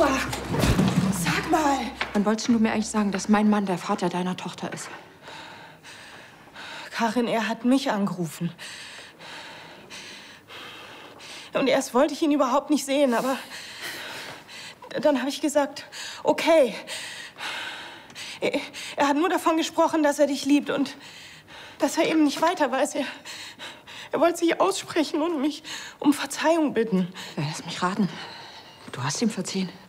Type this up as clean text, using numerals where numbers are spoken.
Laura! Sag mal! Wann wolltest du mir eigentlich sagen, dass mein Mann der Vater deiner Tochter ist? Karin, er hat mich angerufen. Und erst wollte ich ihn überhaupt nicht sehen, aber dann habe ich gesagt, okay. Er hat nur davon gesprochen, dass er dich liebt und dass er eben nicht weiter weiß. Er wollte sich aussprechen und mich um Verzeihung bitten. Lass mich raten. Du hast ihm verziehen.